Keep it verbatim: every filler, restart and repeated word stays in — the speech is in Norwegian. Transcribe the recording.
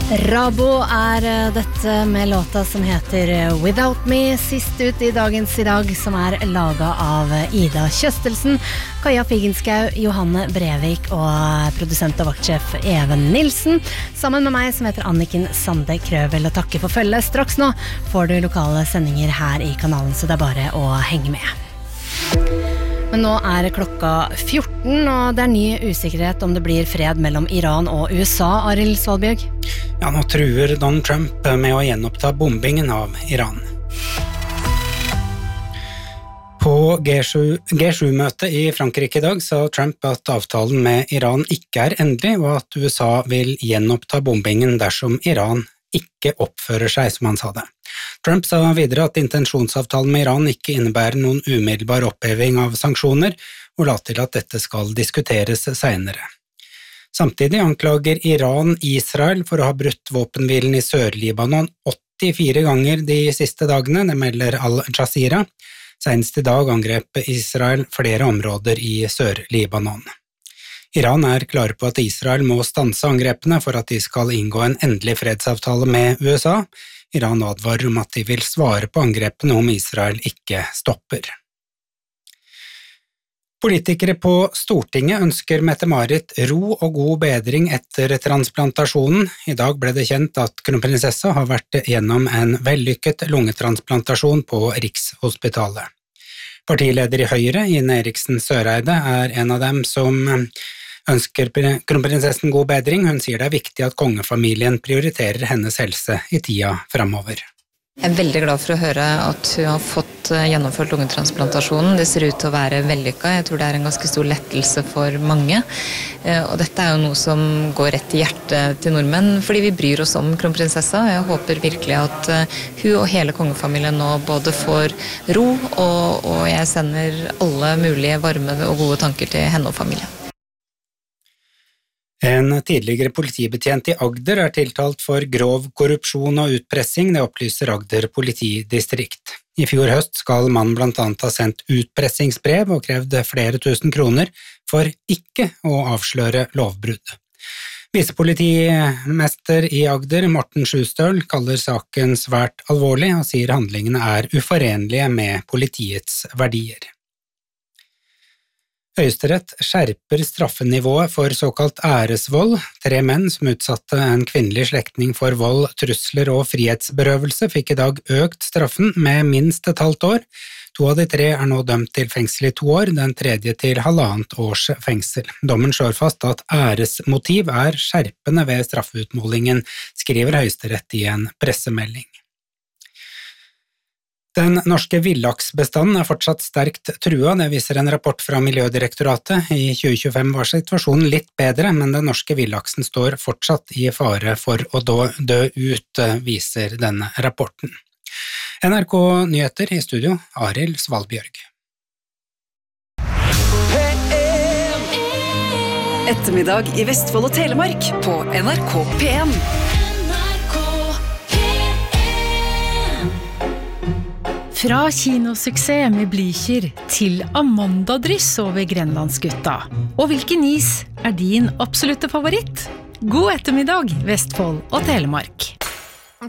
Rabo er dette med låta som heter Without Me, sist ut i dagens i dag, som er laget av Ida Kjøstelsen, Kaja Figenschou, Johanne Brevik og produsent og vaktsjef Even Nilsen, sammen med meg som heter Anniken Sande Krøvel, og takker for følget. Straks nå får du lokale sendinger her i kanalen, så det er bare å henge med. Men nå er klokka fjorten, og det er ny usikkerhet om det blir fred mellom Iran og U S A, Arild Svalbjørg. Ja, nå truer Donald Trump med å gjenoppta bombingen av Iran. På G sju-møtet i Frankrike i dag sa Trump at avtalen med Iran ikke er endelig, og at U S A vil gjenoppta bombingen dersom Iran ikke oppfører seg, som han sa det. Trump sa videre at intensjonsavtalen med Iran ikke innebærer noen umiddelbar oppheving av sanksjoner, og la til at dette skal diskuteres senere. Samtidig anklager Iran Israel for å ha brutt våpenhvilen i Sør-Libanon åttifire ganger de siste dagene, det melder Al Jazeera. Senest i dag angrep Israel flere områder i Sør-Libanon. Iran er klare på at Israel må stanse angrepene for at de skal inngå en endelig fredsavtale med U S A. Iran advarer om at de vil svare på angrepene om Israel ikke stopper. Politikere på Stortinget ønsker Mette-Marit ro og god bedring etter transplantasjonen. I dag ble det kjent at kronprinsessa har vært gjennom en vellykket lungetransplantasjon på Rikshospitalet. Partileder i Høyre, Ine Eriksen Søreide, er en av dem som ønsker kronprinsessen god bedring. Hun sier det er viktig at kongefamilien prioriterer hennes helse i tida fremover. Jeg er veldig glad for å høre at hun har fått gjennomført lungetransplantasjonen. Det ser ut til å være vellykket. Jeg tror det er en ganske stor lettelse for mange. Og dette er jo noe som går rett i hjertet til nordmenn, fordi vi bryr oss om kronprinsessa. Jeg håper virkelig at hun og hele kongefamilien nå både får ro, og, og jeg sender alle mulige varme og gode tanker til henne og familien. En tidligere politibetjent i Agder er tiltalt for grov korrupsjon og utpressing, det opplyser Agder politidistrikt. I fjor høst skal mannen blant annet ha sendt utpressingsbrev og krevd flere tusen kroner for ikke å avsløre lovbrudd. Visepolitimester i Agder, Morten Sjustøl, kaller saken svært alvorlig og sier handlingene er uforenlige med politiets verdier. Høyesterett skjerper straffenivået for såkalt æresvold. Tre menn som utsatte en kvinnelig slektning for vold, trusler og frihetsberøvelse fikk i dag økt straffen med minst et halvt år. To av de tre er nå dømt til fengsel i to år, den tredje til halvannet års fengsel. Dommen slår fast at æresmotiv er skjerpende ved straffeutmålingen, skriver Høyesterett i en pressemelding. Den norske villaksbestanden er fortsatt sterkt trua, det viser en rapport fra Miljødirektoratet. I tjue tjuefem var situasjonen litt bedre, men den norske villaksen står fortsatt i fare for å dø ut, viser denne rapporten. N R K Nyheter i studio, Arild Svalbjørg. Ettermiddag i Vestfold og Telemark på N R K P en. Fra kinosuksess med Blücher til Amanda-dryss over Grenlandsgutta. Og hvilken is er din absolutte favoritt? God ettermiddag, Vestfold og Telemark.